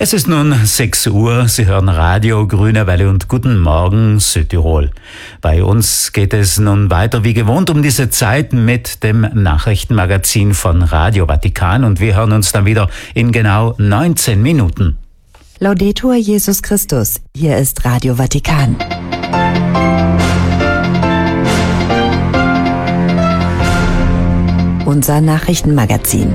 Es ist nun 6 Uhr, Sie hören Radio Grüne Welle und guten Morgen Südtirol. Bei uns geht es nun weiter wie gewohnt um diese Zeit mit dem Nachrichtenmagazin von Radio Vatikan und wir hören uns dann wieder in genau 19 Minuten. Laudetur Jesus Christus, hier ist Radio Vatikan. Unser Nachrichtenmagazin.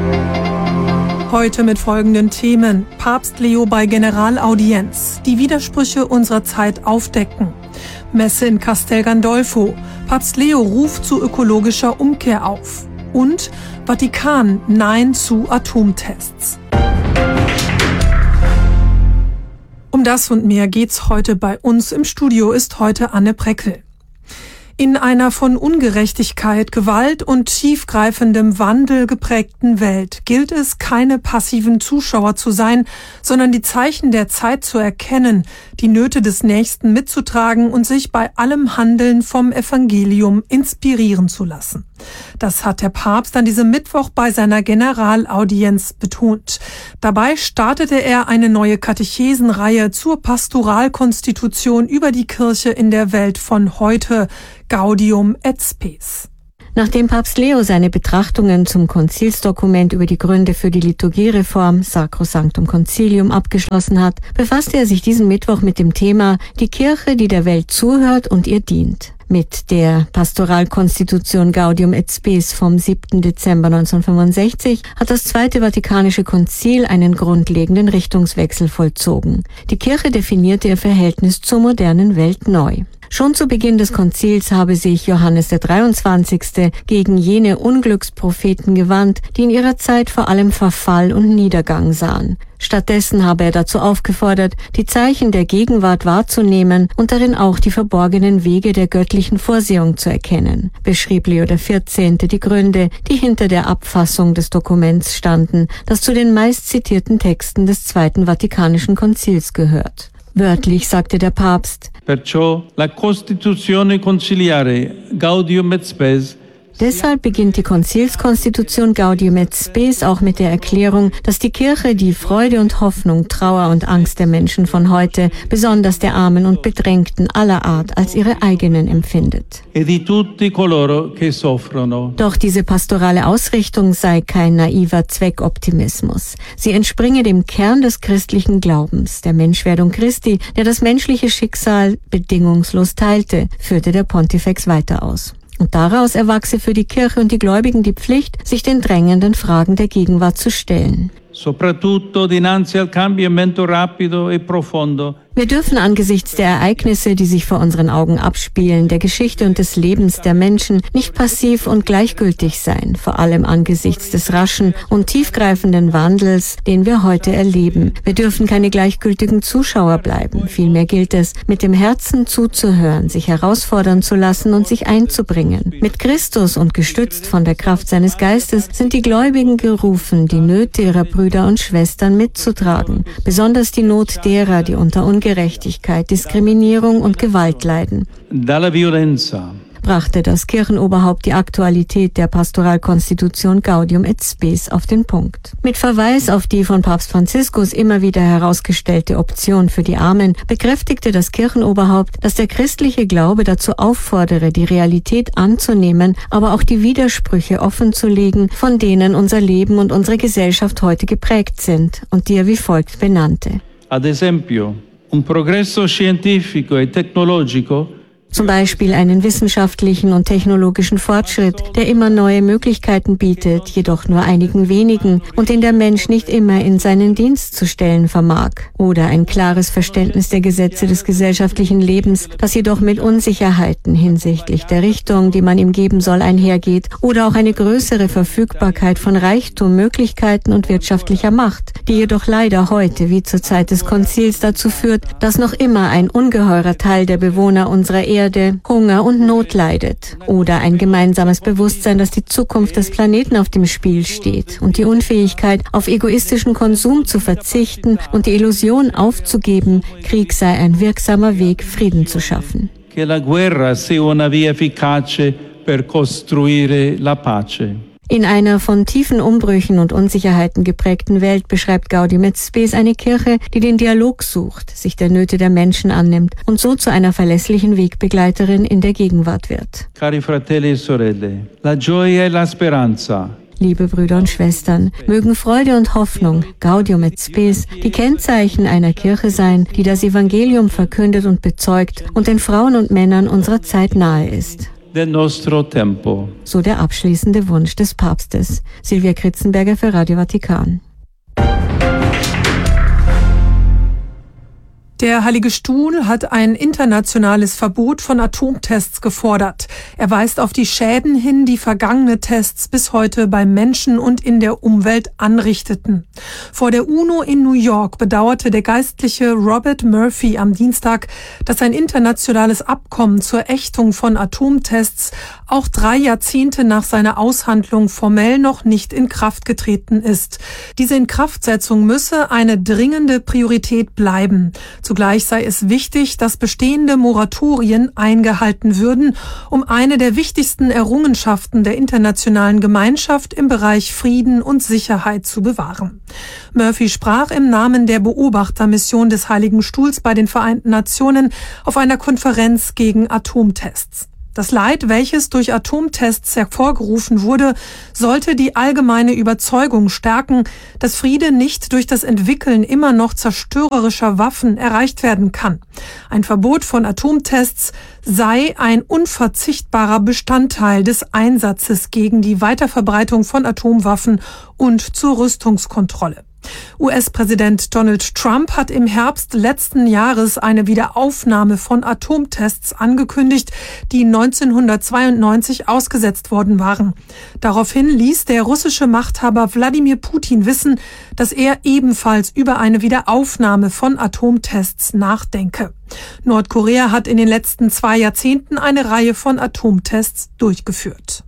Heute mit folgenden Themen. Papst Leo bei Generalaudienz. Die Widersprüche unserer Zeit aufdecken. Messe in Castel Gandolfo. Papst Leo ruft zu ökologischer Umkehr auf. Und Vatikan, Nein zu Atomtests. Um das und mehr geht's heute bei uns. Im Studio ist heute Anne Preckel. In einer von Ungerechtigkeit, Gewalt und tiefgreifendem Wandel geprägten Welt gilt es, keine passiven Zuschauer zu sein, sondern die Zeichen der Zeit zu erkennen, die Nöte des Nächsten mitzutragen und sich bei allem Handeln vom Evangelium inspirieren zu lassen. Das hat der Papst an diesem Mittwoch bei seiner Generalaudienz betont. Dabei startete er eine neue Katechesenreihe zur Pastoralkonstitution über die Kirche in der Welt von heute, Gaudium et Spes. Nachdem Papst Leo seine Betrachtungen zum Konzilsdokument über die Gründe für die Liturgiereform Sacrosanctum Concilium abgeschlossen hat, befasste er sich diesen Mittwoch mit dem Thema die Kirche, die der Welt zuhört und ihr dient. Mit der Pastoralkonstitution Gaudium et Spes vom 7. Dezember 1965 hat das Zweite Vatikanische Konzil einen grundlegenden Richtungswechsel vollzogen. Die Kirche definierte ihr Verhältnis zur modernen Welt neu. Schon zu Beginn des Konzils habe sich Johannes der 23. gegen jene Unglückspropheten gewandt, die in ihrer Zeit vor allem Verfall und Niedergang sahen. Stattdessen habe er dazu aufgefordert, die Zeichen der Gegenwart wahrzunehmen und darin auch die verborgenen Wege der göttlichen Vorsehung zu erkennen, beschrieb Leo XIV. Die Gründe, die hinter der Abfassung des Dokuments standen, das zu den meistzitierten Texten des Zweiten Vatikanischen Konzils gehört. Wörtlich sagte der Papst: Perciò la Costituzione Conciliare Gaudium et Spes. Deshalb beginnt die Konzilskonstitution Gaudium et Spes auch mit der Erklärung, dass die Kirche die Freude und Hoffnung, Trauer und Angst der Menschen von heute, besonders der Armen und Bedrängten aller Art, als ihre eigenen empfindet. E di tutti coloro che soffrono. Doch diese pastorale Ausrichtung sei kein naiver Zweckoptimismus. Sie entspringe dem Kern des christlichen Glaubens, der Menschwerdung Christi, der das menschliche Schicksal bedingungslos teilte, führte der Pontifex weiter aus. Und daraus erwachse für die Kirche und die Gläubigen die Pflicht, sich den drängenden Fragen der Gegenwart zu stellen. Soprattutto dinanzi al cambiamento rapido e profondo. Wir dürfen angesichts der Ereignisse, die sich vor unseren Augen abspielen, der Geschichte und des Lebens der Menschen, nicht passiv und gleichgültig sein, vor allem angesichts des raschen und tiefgreifenden Wandels, den wir heute erleben. Wir dürfen keine gleichgültigen Zuschauer bleiben. Vielmehr gilt es, mit dem Herzen zuzuhören, sich herausfordern zu lassen und sich einzubringen. Mit Christus und gestützt von der Kraft seines Geistes sind die Gläubigen gerufen, die Nöte ihrer Brüder und Schwestern mitzutragen, besonders die Not derer, die unter Ungerechtigkeit, Diskriminierung und Gewalt leiden. Dalla violenza. Brachte das Kirchenoberhaupt die Aktualität der Pastoralkonstitution Gaudium et Spes auf den Punkt. Mit Verweis auf die von Papst Franziskus immer wieder herausgestellte Option für die Armen bekräftigte das Kirchenoberhaupt, dass der christliche Glaube dazu auffordere, die Realität anzunehmen, aber auch die Widersprüche offenzulegen, von denen unser Leben und unsere Gesellschaft heute geprägt sind und die er wie folgt benannte. Ad esempio, un progresso scientifico e tecnologico. Zum Beispiel einen wissenschaftlichen und technologischen Fortschritt, der immer neue Möglichkeiten bietet, jedoch nur einigen wenigen und den der Mensch nicht immer in seinen Dienst zu stellen vermag. Oder ein klares Verständnis der Gesetze des gesellschaftlichen Lebens, das jedoch mit Unsicherheiten hinsichtlich der Richtung, die man ihm geben soll, einhergeht. Oder auch eine größere Verfügbarkeit von Reichtum, Möglichkeiten und wirtschaftlicher Macht, die jedoch leider heute, wie zur Zeit des Konzils, dazu führt, dass noch immer ein ungeheurer Teil der Bewohner unserer Erde Hunger und Not leidet. Oder ein gemeinsames Bewusstsein, dass die Zukunft des Planeten auf dem Spiel steht und die Unfähigkeit, auf egoistischen Konsum zu verzichten und die Illusion aufzugeben, Krieg sei ein wirksamer Weg, Frieden zu schaffen. Che la guerra sia una via efficace per costruire la pace. In einer von tiefen Umbrüchen und Unsicherheiten geprägten Welt beschreibt Gaudium et Spes eine Kirche, die den Dialog sucht, sich der Nöte der Menschen annimmt und so zu einer verlässlichen Wegbegleiterin in der Gegenwart wird. Cari fratelli e sorelle, la gioia e la speranza. Liebe Brüder und Schwestern, mögen Freude und Hoffnung, Gaudium et Spes, die Kennzeichen einer Kirche sein, die das Evangelium verkündet und bezeugt und den Frauen und Männern unserer Zeit nahe ist. Del nostro tempo. So der abschließende Wunsch des Papstes. Silvia Kritzenberger für Radio Vatikan. Der Heilige Stuhl hat ein internationales Verbot von Atomtests gefordert. Er weist auf die Schäden hin, die vergangene Tests bis heute beim Menschen und in der Umwelt anrichteten. Vor der UNO in New York bedauerte der geistliche Robert Murphy am Dienstag, dass ein internationales Abkommen zur Ächtung von Atomtests auch 3 Jahrzehnte nach seiner Aushandlung formell noch nicht in Kraft getreten ist. Diese Inkraftsetzung müsse eine dringende Priorität bleiben. Zugleich sei es wichtig, dass bestehende Moratorien eingehalten würden, um eine der wichtigsten Errungenschaften der internationalen Gemeinschaft im Bereich Frieden und Sicherheit zu bewahren. Murphy sprach im Namen der Beobachtermission des Heiligen Stuhls bei den Vereinten Nationen auf einer Konferenz gegen Atomtests. Das Leid, welches durch Atomtests hervorgerufen wurde, sollte die allgemeine Überzeugung stärken, dass Friede nicht durch das Entwickeln immer noch zerstörerischer Waffen erreicht werden kann. Ein Verbot von Atomtests sei ein unverzichtbarer Bestandteil des Einsatzes gegen die Weiterverbreitung von Atomwaffen und zur Rüstungskontrolle. US-Präsident Donald Trump hat im Herbst letzten Jahres eine Wiederaufnahme von Atomtests angekündigt, die 1992 ausgesetzt worden waren. Daraufhin ließ der russische Machthaber Wladimir Putin wissen, dass er ebenfalls über eine Wiederaufnahme von Atomtests nachdenke. Nordkorea hat in den letzten 2 Jahrzehnten eine Reihe von Atomtests durchgeführt.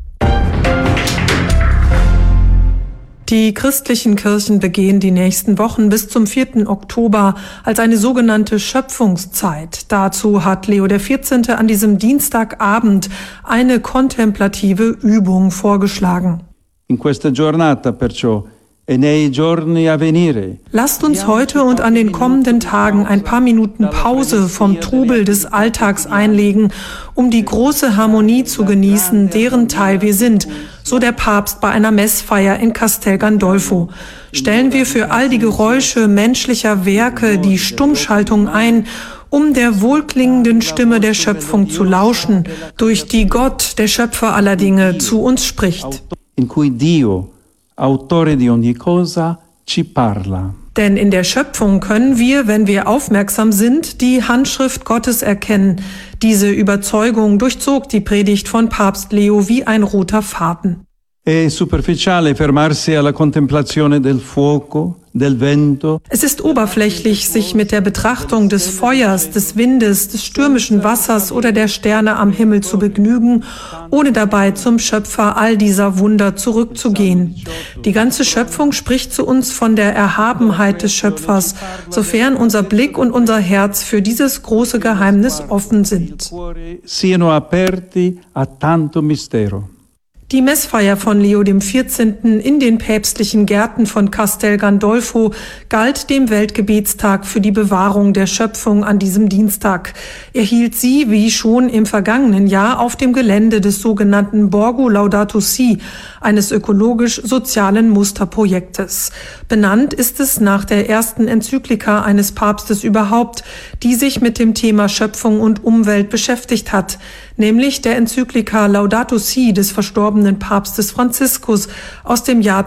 Die christlichen Kirchen begehen die nächsten Wochen bis zum 4. Oktober als eine sogenannte Schöpfungszeit. Dazu hat Leo XIV. An diesem Dienstagabend eine kontemplative Übung vorgeschlagen. In questa giornata perciò e nei giorni a venire. Lasst uns heute und an den kommenden Tagen ein paar Minuten Pause vom Trubel des Alltags einlegen, um die große Harmonie zu genießen, deren Teil wir sind, so der Papst bei einer Messfeier in Castel Gandolfo. Stellen wir für all die Geräusche menschlicher Werke die Stummschaltung ein, um der wohlklingenden Stimme der Schöpfung zu lauschen, durch die Gott, der Schöpfer aller Dinge, zu uns spricht. In cui Dio, Autore di ogni cosa, ci parla. Denn in der Schöpfung können wir, wenn wir aufmerksam sind, die Handschrift Gottes erkennen. Diese Überzeugung durchzog die Predigt von Papst Leo wie ein roter Faden. È superficiale fermarsi alla contemplazione del fuoco, del vento. Es ist oberflächlich, sich mit der Betrachtung des Feuers, des Windes, des stürmischen Wassers oder der Sterne am Himmel zu begnügen, ohne dabei zum Schöpfer all dieser Wunder zurückzugehen. Die ganze Schöpfung spricht zu uns von der Erhabenheit des Schöpfers, sofern unser Blick und unser Herz für dieses große Geheimnis offen sind. Siano aperti a tanto mistero. Die Messfeier von Leo XIV. In den päpstlichen Gärten von Castel Gandolfo galt dem Weltgebetstag für die Bewahrung der Schöpfung an diesem Dienstag. Er hielt sie, wie schon im vergangenen Jahr, auf dem Gelände des sogenannten Borgo Laudato Si, eines ökologisch-sozialen Musterprojektes. Benannt ist es nach der ersten Enzyklika eines Papstes überhaupt, die sich mit dem Thema Schöpfung und Umwelt beschäftigt hat, nämlich der Enzyklika Laudato Si des verstorbenen Papstes Franziskus aus dem Jahr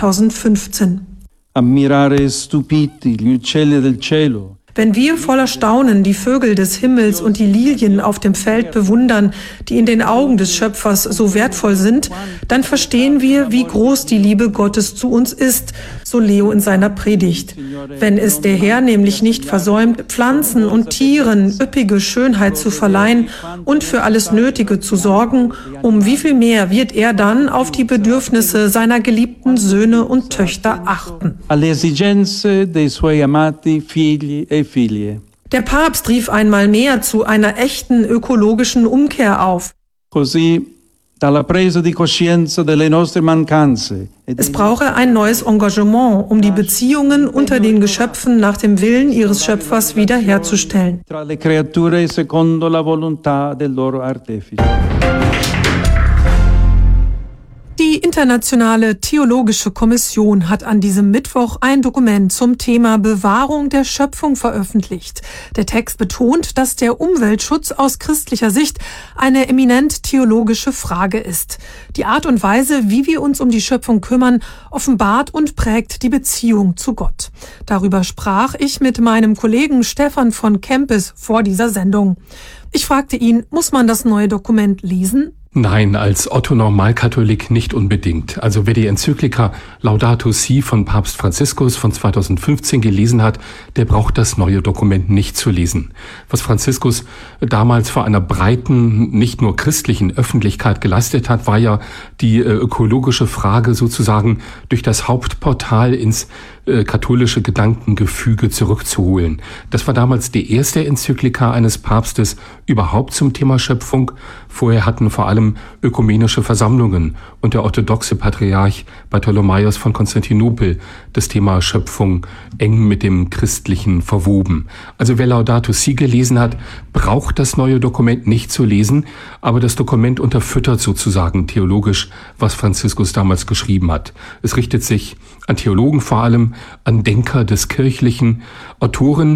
2015. Ammirare stupiti gli uccelli del cielo. Wenn wir voller Staunen die Vögel des Himmels und die Lilien auf dem Feld bewundern, die in den Augen des Schöpfers so wertvoll sind, dann verstehen wir, wie groß die Liebe Gottes zu uns ist, so Leo in seiner Predigt. Wenn es der Herr nämlich nicht versäumt, Pflanzen und Tieren üppige Schönheit zu verleihen und für alles Nötige zu sorgen, um wie viel mehr wird er dann auf die Bedürfnisse seiner geliebten Söhne und Töchter achten? Alle esigenze dei suoi amati figli e figlie. Der Papst rief einmal mehr zu einer echten ökologischen Umkehr auf. Così dalla presa di coscienza delle nostre mancanze. Es brauche ein neues Engagement, um die Beziehungen unter den Geschöpfen nach dem Willen ihres Schöpfers wiederherzustellen. Tra le creature secondo la volontà del loro artefice. Die Internationale Theologische Kommission hat an diesem Mittwoch ein Dokument zum Thema Bewahrung der Schöpfung veröffentlicht. Der Text betont, dass der Umweltschutz aus christlicher Sicht eine eminent theologische Frage ist. Die Art und Weise, wie wir uns um die Schöpfung kümmern, offenbart und prägt die Beziehung zu Gott. Darüber sprach ich mit meinem Kollegen Stefan von Kempis vor dieser Sendung. Ich fragte ihn, muss man das neue Dokument lesen? Nein, als Otto-Normalkatholik nicht unbedingt. Also wer die Enzyklika Laudato Si von Papst Franziskus von 2015 gelesen hat, der braucht das neue Dokument nicht zu lesen. Was Franziskus damals vor einer breiten, nicht nur christlichen Öffentlichkeit geleistet hat, war ja die ökologische Frage sozusagen durch das Hauptportal ins katholische Gedankengefüge zurückzuholen. Das war damals die erste Enzyklika eines Papstes überhaupt zum Thema Schöpfung. Vorher hatten vor allem ökumenische Versammlungen und der orthodoxe Patriarch Bartholomäus von Konstantinopel das Thema Schöpfung eng mit dem Christlichen verwoben. Also wer Laudato Si gelesen hat, braucht das neue Dokument nicht zu lesen, aber das Dokument unterfüttert sozusagen theologisch, was Franziskus damals geschrieben hat. Es richtet sich an Theologen vor allem, an Denker des Kirchlichen, Autoren,